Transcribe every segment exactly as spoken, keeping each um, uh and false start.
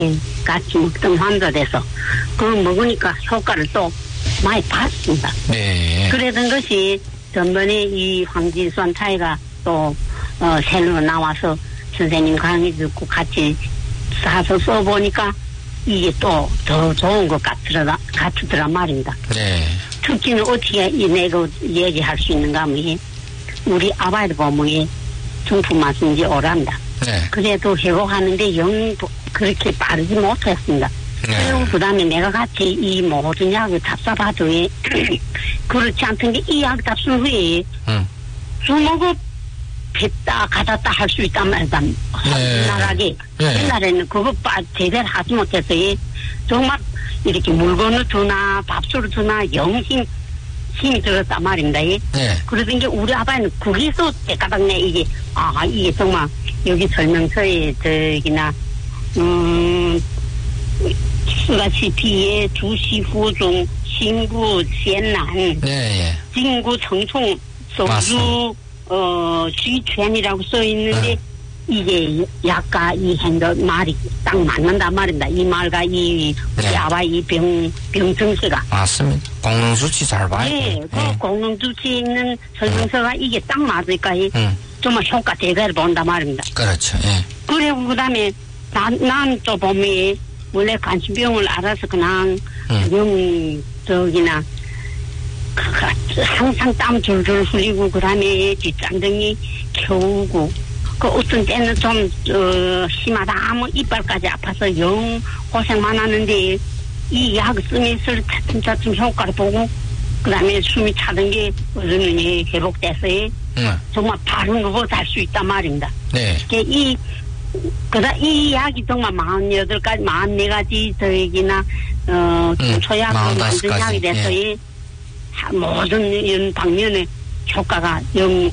같이 먹던 환자돼서 그걸 먹으니까 효과를 또 많이 봤습니다. 네. 그러던 것이 전번에 이 황진수한 타이가 또 어, 새로 나와서 선생님 강의 듣고 같이 사서 써보니까 이게 또 더 좋은 것 같더라, 같더라 말입니다. 네. 특히는 어떻게 이 내가 얘기할 수 있는가 하면 우리 아바이도 보면 중풍 맞은지 오랍니다. 네. 그래도 회복하는데 영 그렇게 빠르지 못했습니다. 네. 그리고 그 다음에 내가 같이 이 모든 약을 답사봐도 그렇지 않던 게 이 약 답순 후에 음. 주먹을 뱉다 가졌다 할 수 있단 말이다. 네. 나라게 네. 옛날에는 그거 빠 제대로 하지 못해서 정말 이렇게 물건을 주나 밥술을 주나 영힘 힘이 들었단 말입니다. 네. 그러던 게 우리 아빠는 거기서 깨달았네. 이게 아 이게 정말 여기 설명서에 저기나 음 쓰다시피에 주시 후종 신구仙난 네, 예. 진구 청총 소주 어 쥐全이라고 써 있는데 네. 이게 약과 이 핸드 말이 딱 맞는단 말입니다. 이 말과 이 네. 야와 이 병 병증서가 맞습니다. 공릉수치 잘 봐야 네, 돼요. 그 네. 공릉주치에 있는 설명서가 이게 딱 맞으니까 음. 정말 효과 대가를 본단 말입니다. 그렇죠. 예. 그리고 그 다음에 난 또 보면 원래 관심병을 알아서 그냥 음. 영 저기나 그, 항상 땀 줄줄 흘리고 그 다음에 뒷장등이 겨우고 그 어떤 때는 좀 어, 심하다 하면 이빨까지 아파서 영 고생만 하는데 이 약을 쓰면서 차츰차츰 효과를 보고 그 다음에 숨이 차던 게 어른이 회복돼서 음. 정말 바른 거고 살 수 있단 말입니다. 네. 이 그다 이 약이 정말 마흔여덟 가지 마흔네 가지 저기나 어 음, 초약을 마흔다섯 만든 가지, 약이 돼서 예. 이 모든 이런 방면에 효과가 영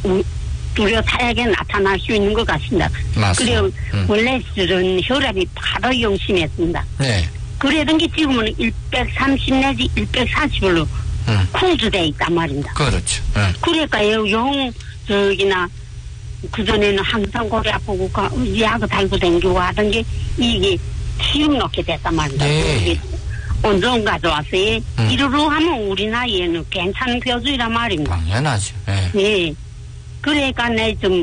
뚜렷하게 나타날 수 있는 것 같습니다. 맞습니다. 그리고 음. 원래 저런 혈압이 바로 영심했습니다. 네. 그러던 게 지금은 백삼십 내지 백사십으로 음. 쿨드돼 있단 말입니다. 그렇죠. 음. 그러니까 영 저기나 그전에는 항상 고개 아프고 약을 달고 다니고 하던 게 이게 기운 넣게 됐단 말입니다. 네. 온종 가져왔어요. 음. 이러로 하면 우리 나이에는 괜찮은 표준이란 말입니다. 당연하죠. 예. 네. 그러니까 내 좀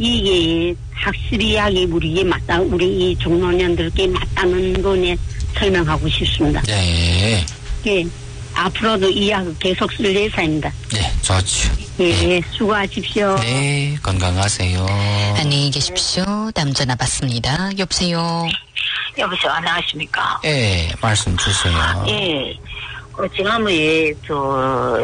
이게 확실히 약이 우리에 맞다, 우리 이 중노년들께 맞다는 거에 설명하고 싶습니다. 네. 예. 앞으로도 이 약을 계속 쓸 예정입니다. 네, 좋죠. 예, 수고하십시오. 네, 건강하세요. 안녕히 계십시오. 다음 전화 받습니다. 여보세요. 여보세요, 안녕하십니까? 예, 말씀 주세요. 예, 어, 지난번에, 저,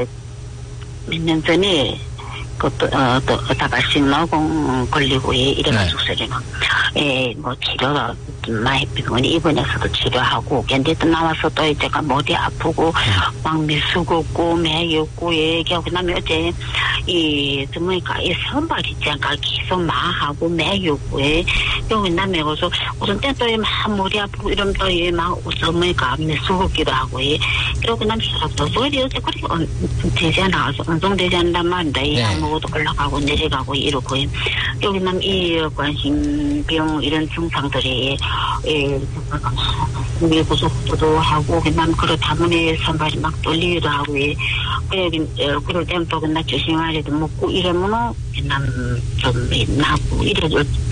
몇 년 전에, 그, 또, 어, 또, 어다가 심脑공 걸리고, 예, 이래가지고, 네. 예, 뭐, 치료가 많이 했거든요. 입원해서도 치료하고, 근데 또 나와서 또 이제가 머리 아프고, 음. 막 미수고, 매였고, 얘기하고, 그 다음에 어제, 이, 저, 뭐니까, 이 선발 있잖아. 계속 마하고, 매였고, 예. 여기 남에 가서, 어떤 때 또, 막 머리 아프고, 이러면 또, 예, 막, 저, 뭐니까, 미수고기도 하고, 예. 그러고 난 사람도, 머리 어제 그렇게, 되지 않아서, 운동되지 않는단 말인데, 이 약 먹어도 올라가고, 내려가고, 이러고, 예. 여기 남, 이, 관심병, 이런 증상들이, 예, 예, 구속도 하고, 그다음 그렇다 보니 선발이 막 떨리기도 하고, 예, 그래, 그럴 때는 또 그나 조심하려도 먹고, 이러면은, 그냥 좀, 나고, 이래,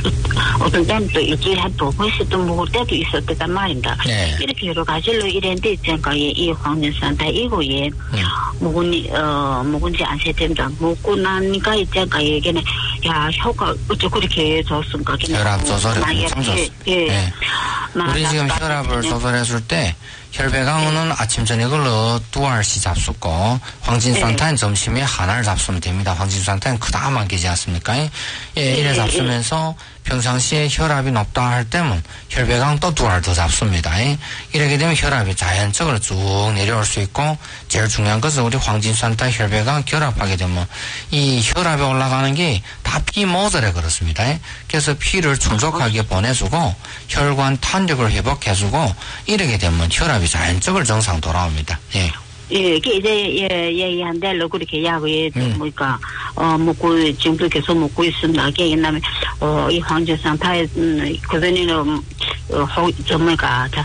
어떤 때는 또 일주일에 한 두 번씩 또 먹을 때도 있었단 말입니다. 네. 이렇게 여러 가지로 이랬는데, 있잖아, 예, 이 황년산다, 이거, 예, 음. 먹은, 어, 먹은지 안 세됩니다. 먹고 나니까, 있잖아, 얘기는, 야, 효과, 어째 그렇게 좋습니까? 혈압 조절이 엄청 좋습니다. 예. 예. 우리 지금 혈압을 조절했을 때 혈배강은 아침 저녁으로 두 알씩 잡수고 황진수한테는 점심에 하나를 잡수면 됩니다. 황진수한테는 그다음만 계지 않습니까? 예, 이래 잡수면서 평상시에 혈압이 높다 할 때면 혈배강 또 두 알 더 잡습니다. 예. 이렇게 되면 혈압이 자연적으로 쭉 내려올 수 있고 제일 중요한 것은 우리 황진수한테 혈배강 결합하게 되면 이 혈압이 올라가는 게 다 피 모델에 그렇습니다. 예. 그래서 피를 충족하게 보내주고 혈관 탄력을 회복해주고 이렇게 되면 혈압이 자연적으로 정상 돌아옵니다. 예. 예, 그 이제 예, 얘기한 대로 그렇게 약을 음. 뭐니까 어 먹고 지금도 계속 먹고 있습니다. 그게 옛날에 어이 황제상 다 음, 그전에는 어, 호, 저, 뭐가,